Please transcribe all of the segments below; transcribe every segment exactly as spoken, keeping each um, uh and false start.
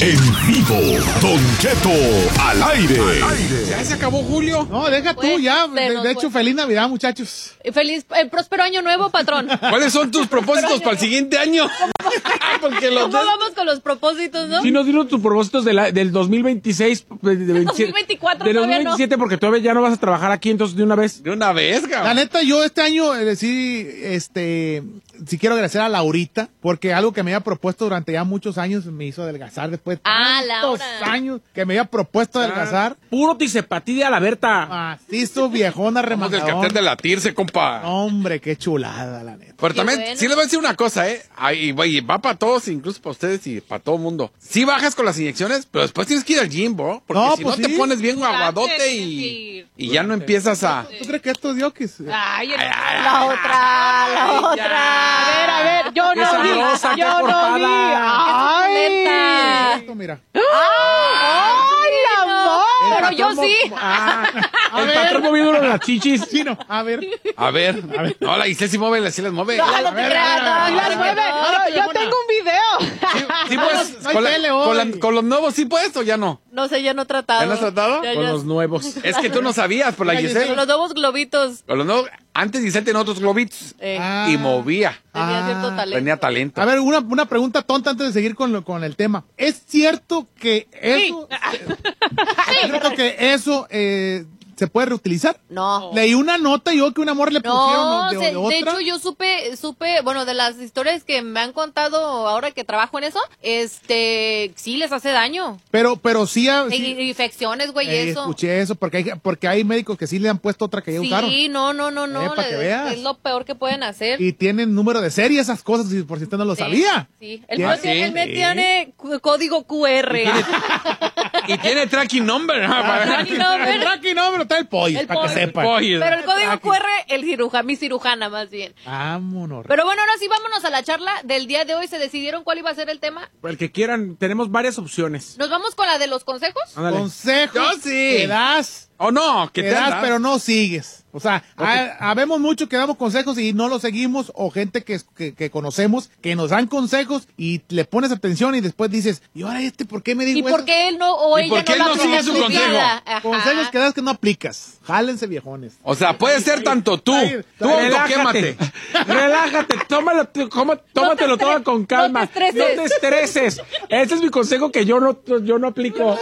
En vivo, Don Cheto al aire. Al aire. ¿Ya se acabó julio? No, deja tú Pues, ya. se De, nos de hecho, fue. feliz Navidad, muchachos. Feliz, eh, próspero año nuevo, patrón. ¿Cuáles son tus propósitos para el siguiente año? Porque los ¿Cómo des- vamos con los propósitos, no? Sí, nos dieron tus propósitos de la- del dos mil veintiséis. De, de veintisiete, dos mil veinticuatro del todavía dos mil veintisiete, porque todavía ya no vas a trabajar aquí, entonces de una vez. De una vez, La cabrón. neta, yo este año eh, sí, este, sí quiero agradecer a Laurita, porque algo que me había propuesto durante ya muchos años me hizo adelgazar después de Ah, tantos Laura. años que me había propuesto adelgazar. Puro tisepatí a la Berta. Macizo, viejona, Vamos del remangadón. cartel de latirse, compa. Hombre, qué chulada, la neta. Pero Qué también, bueno. sí les voy a decir una cosa, ¿eh? Ay, güey, va para todos, incluso para ustedes y para todo el mundo. Sí bajas con las inyecciones, pero después tienes que ir al gym, bro. Porque No, si pues no te sí. pones bien Claro, aguadote tienes que y, ir. y ya no empiezas a... ¿Tú crees que estos diokis? Ay, el- La otra, la otra. A ver, a ver, yo Qué no vi. sabrosa, qué Yo no vi. portada. Ay, Neta. Esto, mira. ay, amor. El Pero yo patrón mo- sí. Ah, A el ver. patrón moviéndolo en las chichis. Chino, a ver. A ver, no, la Giselle sí mueve, sí las mueve. No, no te A ver, creas, a ver, a no, ver, Las no, mueve. no. Ahora, Yo, yo viejona. tengo un video. Sí, pues, no hay con, la- tele con la- hoy. con los nuevos sí puedes o ya no. No sé, ya no he tratado. ¿Ya no has tratado? Ya, Con ya. los nuevos. Es que tú no sabías, por la Oiga, Giselle. Con los nuevos globitos. Con los nuevos, antes Giselle tenía otros globitos Eh, Ah. y movía. tenía Ah, cierto talento. Tenía talento. A ver, una, una pregunta tonta antes de seguir con, lo- con el tema. ¿Es cierto que eso... ¿Es cierto que eso eh, se puede reutilizar? No. Leí una nota yo que un amor le pusieron No, de, se- de de, otra. hecho yo supe, supe, bueno, de las historias que me han contado ahora que trabajo en eso, este, sí les hace daño. Pero, pero sí, ah, Y- sí, infecciones, güey, eh, eso. escuché eso, porque hay, porque hay médicos que sí le han puesto otra que ya usaron. Sí, no, no, no, no. Eh, pa' que le- veas. es lo peor que pueden hacer. Y tienen número de serie esas cosas, y por si usted no lo Sí, sabía. Sí, el ¿Qué? mío tiene, el mío Sí. tiene cu- código Q R. Y tiene tracking number. Ah, Tracking number. El tracking number está el pollo, El para que pollo. sepan. Pollo. Pero el código Tracking. Q R, el cirujano, mi cirujana más bien. Vámonos. Pero bueno, ahora sí vámonos a la charla del día de hoy. ¿Se decidieron cuál iba a ser el tema? El que quieran, tenemos varias opciones. ¿Nos vamos con la de los consejos? Ándale. Consejos Yo sí. que das, O no, que que te das, andas. pero no sigues. O sea, ha- habemos mucho que damos consejos y no los seguimos, o gente que, que, que conocemos que nos dan consejos y le pones atención y después dices, ¿y ahora este por qué me dijo ¿Y por eso? qué él no o ¿Y ella por qué no él la no sigue su aplicada? consejo? Ajá. Consejos que das que no aplicas. Jálense, viejones. O sea, puede ser tanto tú. Ay, Tú ay, autoquémate. Relájate, tómalo, tú- cómo- tómatelo estre- todo con calma. no te estreses. No te estreses. Ese es mi consejo que yo no, yo no aplico.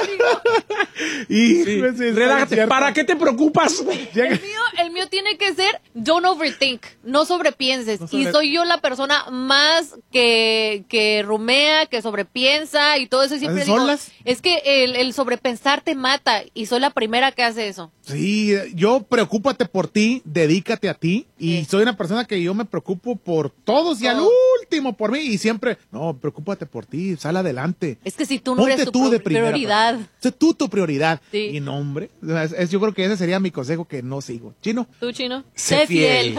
Y Sí, pues, es relájate. cierto. ¿Para qué te preocupas? Llega- El mío, el mío tiene que ser don't overthink, no sobrepienses. No sobre- Y soy yo la persona más que, que rumea, que sobrepiensa y todo eso. Y siempre ¿Haces digo, olas? es que el, el sobrepensar te mata y soy la primera que hace eso. Sí, yo preocúpate por ti, dedícate a ti. Y Sí. soy una persona que yo me preocupo por todos y al Todo. último por mí. Y siempre, no, preocúpate por ti, sal adelante. Es que si tú no Ponte eres tu tú pro- de primera. prioridad. Sé tú tu prioridad. Sí. Y no, hombre. Es, es- yo creo que ese sería mi consejo que no sigo. Chino. ¿Tú, Chino? Sé fiel.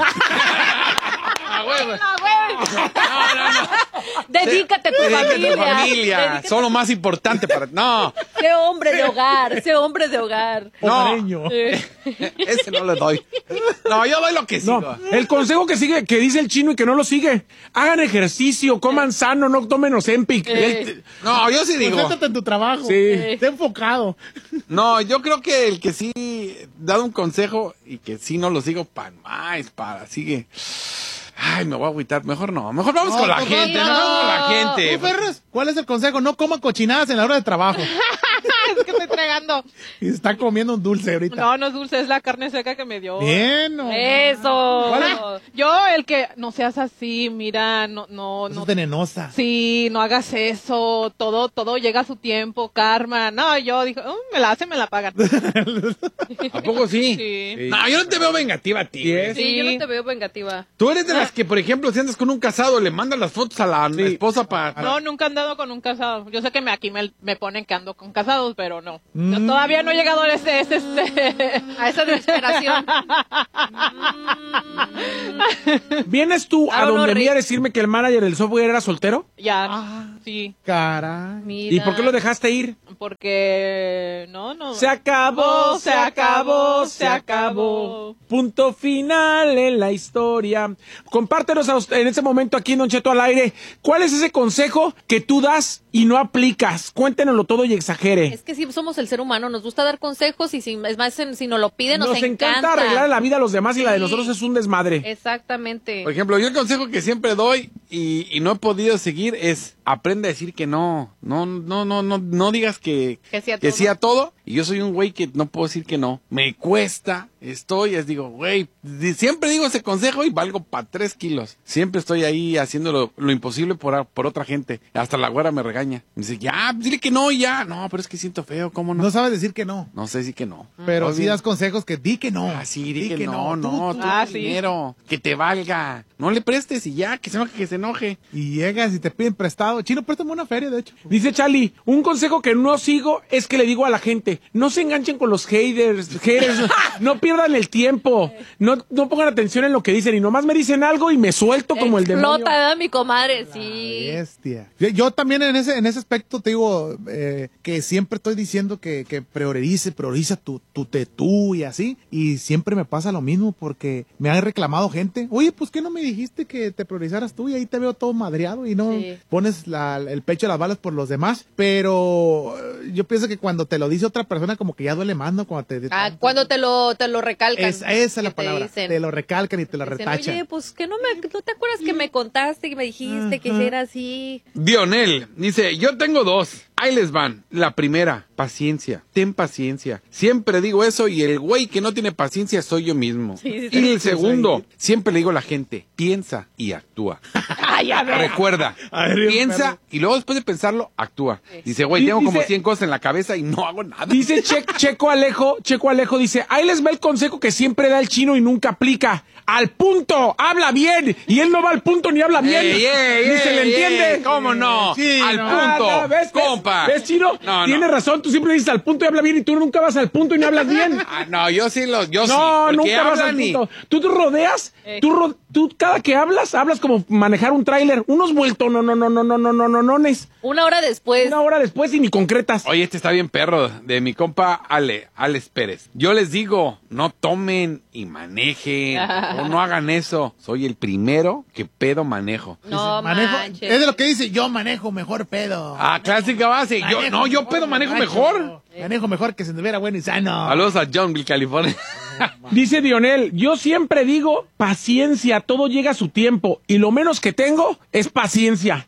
Ah, güey. Dedícate a tu Dedícate a familia. tu familia. Dedícate- Son lo más importante para... No, Sé hombre de hogar, sé hombre de hogar. no. Hogareño. Eh, Ese no le doy. No, yo doy lo que sigo. No, el consejo que sigue, que dice el chino y que no lo sigue. Hagan ejercicio, coman sano, no tomen Ozempic. Eh. El- No, yo sí digo. Concéntrate en tu trabajo. Sí. Esté enfocado. No, yo creo que el que sí da un consejo y que sí no lo sigo, para más, para, sigue. Ay, me voy a agüitar. Mejor no. Mejor vamos No, con la pues, gente. no. Mejor con la gente. ¿Tú, Ferres? ¿Cuál es el consejo? No coman cochinadas en la hora de trabajo. Es que estoy entregando. Y se está comiendo un dulce ahorita. No, no es dulce, es la carne seca que me dio. Bien. No, Eso. ¿Cuál Yo, el que no seas así, mira, no, no, Eso no. es venenosa. Sí, no hagas eso, todo, todo llega a su tiempo, karma. No, yo dije, "Oh, me la hacen, me la pagan. ¿A poco sí? Sí. No, yo no te veo vengativa a ti. Sí, güey. Sí, yo no te veo vengativa. Tú eres de las que, por ejemplo, si andas con un casado, le mandas las fotos a la esposa para... No, nunca he andado con un casado. Yo sé que me, aquí me, me ponen que ando con casados, pero no. Mm. Yo todavía no he llegado a ese, ese, ese- A esa desesperación. ¿Vienes tú a Ah, no, donde Rick. mí a decirme que el manager del software era soltero? Ya, Ah. sí. Caray. Mira. ¿Y por qué lo dejaste ir? porque no, no. Se acabó, se acabó, se acabó. Punto final en la historia. Compártenos a usted, en este momento aquí en Don Cheto al aire, ¿cuál es ese consejo que tú das y no aplicas? Cuéntenoslo todo y exagere. Es que sí somos el ser humano, nos gusta dar consejos y si, es más, si nos lo piden, nos, Nos encanta. encanta arreglar la vida a los demás y la de Sí. nosotros es un desmadre. Exactamente. Por ejemplo, yo el consejo que siempre doy y, y no he podido seguir es aprende a decir que no. No, no, no, no, no digas que, Que sí a que todo. sí a todo. Y yo soy un güey que no puedo decir que no. Me cuesta, estoy, es digo, güey, di- siempre digo ese consejo y valgo para tres kilos. Siempre estoy ahí haciendo lo, lo imposible por, por otra gente. Hasta la güera me regaña. Me dice, ya, dile que no y ya. No, pero es que siento feo, ¿cómo no? No sabes decir que no, No sé decir que no. pero Muy sí bien. das consejos que di que no. Ah, sí, di que no, Tú, no, tú. tú, Ah, tu sí. dinero, que te valga. No le prestes y ya, que se enoje, que se enoje. Y llegas y te piden prestado. Chino, préstame una feria, de hecho. Dice Charlie, un consejo que no sigo es que le digo a la gente, no se enganchen con los haters, haters no pierdan el tiempo, no, no pongan atención en lo que dicen y nomás me dicen algo y me suelto como el demonio. Explota, ¿verdad, mi comadre? Sí. Bestia. Yo, yo también en ese en ese aspecto te digo eh, que siempre estoy diciendo que, que priorice, prioriza tu, tu te tú y así. Y siempre me pasa lo mismo porque me han reclamado gente. Oye, pues ¿qué no me dijiste que te priorizaras tú? Y ahí te veo todo madreado y no Sí. pones la- el pecho a las balas por los demás. Pero eh, yo pienso que cuando te lo dice otra persona como que ya duele más, ¿no? Cuando te, Ah, cuando te lo, te lo recalcan. Es- esa es la que te palabra. dicen. Te lo recalcan y te lo Dicen, retachan. oye, pues que no me, ¿no te acuerdas que me contaste, que me dijiste que era así? Dionel dice, yo tengo dos. Ahí les van. La primera, paciencia. Ten paciencia. Siempre digo eso y el güey que no tiene paciencia soy yo mismo. Sí, sí, y sí. el segundo, siempre le digo a la gente, piensa y actúa. Ay, a ver. Recuerda, A ver, bien, piensa perro. y luego después de pensarlo, actúa. Dice, güey, tengo como Dice- cien cosas en la cabeza y no hago nada. Dice che- Checo Alejo, Checo Alejo dice, ahí les va el consejo que siempre da el chino y nunca aplica. Al punto, habla bien. Y él no va al punto ni habla bien. Ey, ey, ni se le ey, entiende. ey, ¿cómo no? Sí, Al no. punto. Ah, no, ¿ves, ves? compa. ¿Ves, chino? No, no. Tienes razón, tú siempre dices al punto y habla bien y tú nunca vas al punto y no hablas bien. Ah, no, yo sí lo, yo sí. No, porque nunca vas al hablan y- punto. Tú te rodeas, tú, ro- tú cada que hablas, hablas como manejar un tráiler. Unos vueltos, no, no, no, no, no, no, no, no, nones. Una hora después. Una hora después y ni concretas. Oye, este está bien perro, de mi compa Ale, Alex Pérez. Yo les digo, no tomen y manejen, o no hagan eso. Soy el primero que pedo manejo. No Manejo, manches. es de lo que dice, yo manejo mejor pedo. Ah, clásica base. Yo, Manejo no, yo mejor, pedo manejo borracho. mejor. Manejo mejor que se anduviera bueno y sano. Saludos a Johnville, California. Dice Dionel, yo siempre digo paciencia, todo llega a su tiempo y lo menos que tengo es paciencia.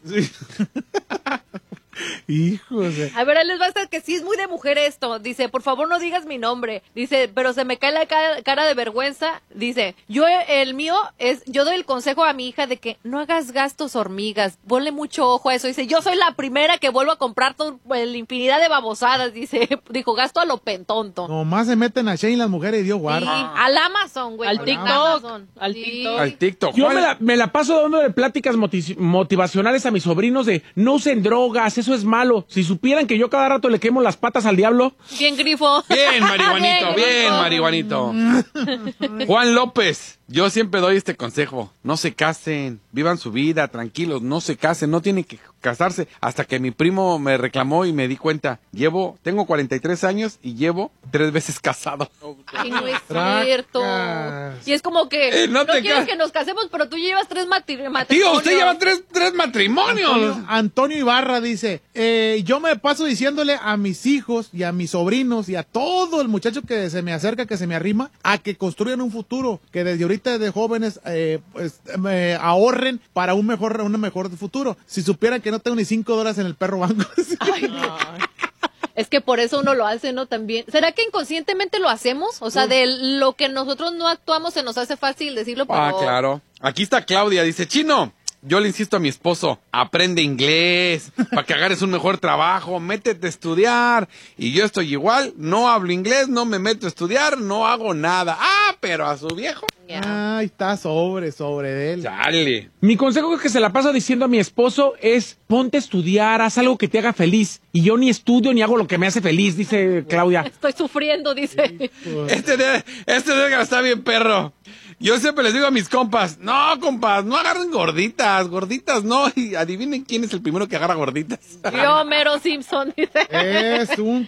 Hijos de... A ver, ahí les va a estar que sí es muy de mujer esto. Dice, por favor no digas mi nombre. Dice, pero se me cae la cara, cara de vergüenza. Dice, yo el mío es, yo doy el consejo a mi hija de que no hagas gastos hormigas. Ponle mucho ojo a eso. Dice, yo soy la primera que vuelvo a comprar todo, la infinidad de babosadas. Dice, dijo, gasto a lo pentonto. Nomás se meten a Shane las mujeres y Dios Sí, guarda. al Amazon, güey. Al al TikTok, Amazon. al Sí. TikTok. Al TikTok. Yo ¿Cuál? me la, me la paso dando de pláticas moti- motivacionales a mis sobrinos de no usen drogas, eso es malo. Si supieran que yo cada rato le quemo las patas al diablo. Bien, grifo. Bien, marihuanito, bien, grifo. marihuanito. Juan López, yo siempre doy este consejo. No se casen, vivan su vida, tranquilos, no se casen, no tienen que casarse. Hasta que mi primo me reclamó y me di cuenta. Llevo, tengo cuarenta y tres años y llevo tres veces casado. Ay, no es Tracas. cierto. Y es como que Eh, no no, te quieres ca- que nos casemos, pero tú llevas tres matri- matrimonios. Tío, usted lleva tres, tres matrimonios. Antonio, Antonio Ibarra dice, eh, yo me paso diciéndole a mis hijos y a mis sobrinos y a todo el muchacho que se me acerca, que se me arrima, a que construyan un futuro, que desde ahorita de jóvenes eh, pues, eh, ahorren para un mejor, un mejor futuro. Si supieran que no tengo ni cinco dólares en el perro banco. Ay, no. Es que por eso uno lo hace, ¿no? También. ¿Será que inconscientemente lo hacemos? O sea, de lo que nosotros no actuamos se nos hace fácil decirlo, pero... Ah, claro. Aquí está Claudia, dice, Chino, yo le insisto a mi esposo, aprende inglés, para que agarres un mejor trabajo, métete a estudiar. Y yo estoy igual, no hablo inglés, no me meto a estudiar, no hago nada. Ah, pero a su viejo, Ya. Ay, está sobre, sobre de él. dale. Mi consejo que se la paso diciendo a mi esposo es ponte a estudiar, haz algo que te haga feliz. Y yo ni estudio ni hago lo que me hace feliz, dice Claudia. Estoy sufriendo, dice. Este de, este de está bien perro. Yo siempre les digo a mis compas, no, compas, no agarren gorditas, gorditas no. Y adivinen quién es el primero que agarra gorditas. Yo, Mero Simpson, dice. Es un